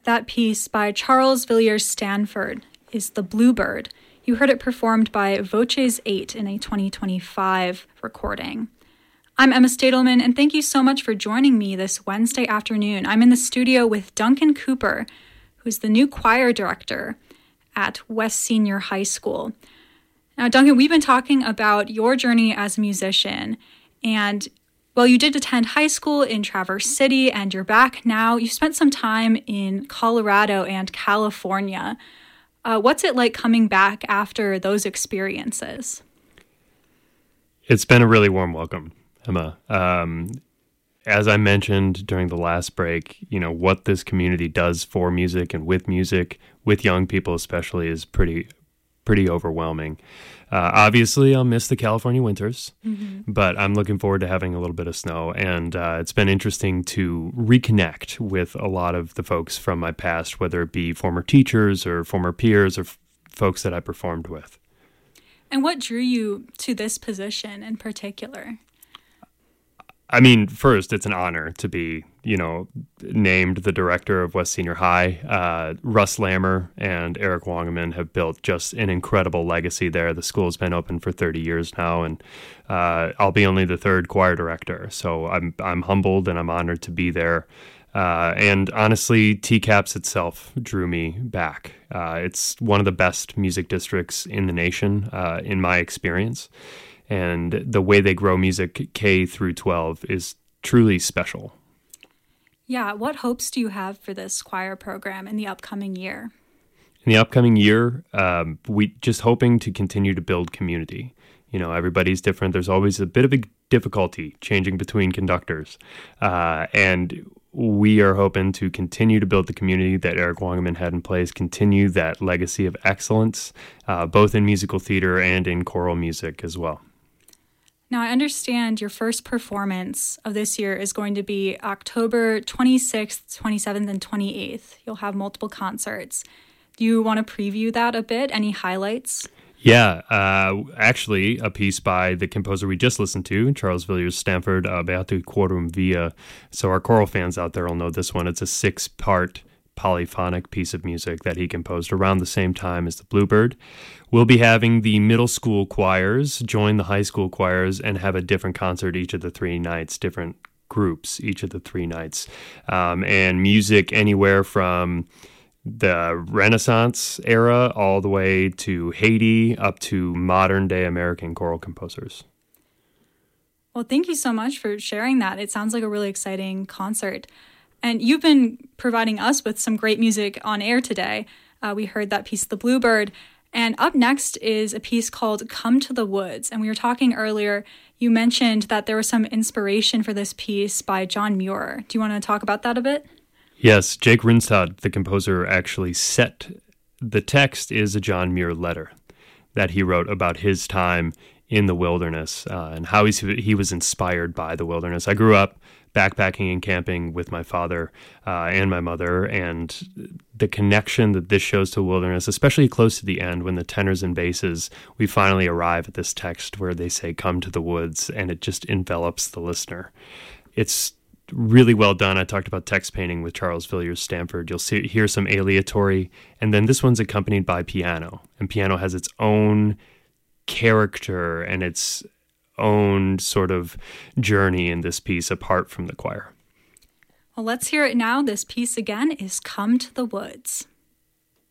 That piece by Charles Villiers Stanford is The Bluebird. You heard it performed by Voces 8 in a 2025 recording. I'm Emma Stadelman, and thank you so much for joining me this Wednesday afternoon. I'm in the studio with Duncan Cooper, who's the new choir director at West Senior High School. Now, Duncan, we've been talking about your journey as a musician, and well, you did attend high school in Traverse City, and you're back now. You spent some time in Colorado and California. What's it like coming back after those experiences? It's been a really warm welcome, Emma. As I mentioned during the last break, what this community does for music and with young people especially, is pretty overwhelming. Obviously, I'll miss the California winters, but I'm looking forward to having a little bit of snow. And it's been interesting to reconnect with a lot of the folks from my past, whether it be former teachers or former peers or folks that I performed with. And what drew you to this position in particular? I mean, first, it's an honor to be, named the director of West Senior High. Russ Lammer and Eric Wangeman have built just an incredible legacy there. The school's been open for 30 years now, and I'll be only the third choir director. So I'm humbled and I'm honored to be there. And honestly, TCAPS itself drew me back. It's one of the best music districts in the nation, in my experience. And the way they grow music K through 12 is truly special. Yeah, what hopes do you have for this choir program in the upcoming year? In the upcoming year, we just hoping to continue to build community. Everybody's different. There's always a bit of a difficulty changing between conductors. And we are hoping to continue to build the community that Eric Wangeman had in place, continue that legacy of excellence, both in musical theater and in choral music as well. Now, I understand your first performance of this year is going to be October 26th, 27th, and 28th. You'll have multiple concerts. Do you want to preview that a bit? Any highlights? Yeah, actually, a piece by the composer we just listened to, Charles Villiers Stanford, Beato Quorum Via. So our choral fans out there will know this one. It's a 6-part polyphonic piece of music that he composed around the same time as The Bluebird. We'll be having the middle school choirs join the high school choirs and have a different concert each of the 3 nights, different groups each of the 3 nights. And music anywhere from the Renaissance era all the way to Haiti up to modern day American choral composers. Well, thank you so much for sharing that. It sounds like a really exciting concert. And you've been providing us with some great music on air today. We heard that piece, The Bluebird. And up next is a piece called Come to the Woods. And we were talking earlier, you mentioned that there was some inspiration for this piece by John Muir. Do you want to talk about that a bit? Yes, Jake Rinstad, the composer, actually set the text is a John Muir letter that he wrote about his time in the wilderness and how he was inspired by the wilderness. I grew up backpacking and camping with my father and my mother, and the connection that this shows to the wilderness, especially close to the end when the tenors and basses, we finally arrive at this text where they say, "Come to the woods," and it just envelops the listener. It's really well done. I talked about text painting with Charles Villiers Stanford. You'll hear some aleatory, and then this one's accompanied by piano, and piano has its own character and its own sort of journey in this piece apart from the choir. Well, let's hear it now. This piece again is Come to the Woods.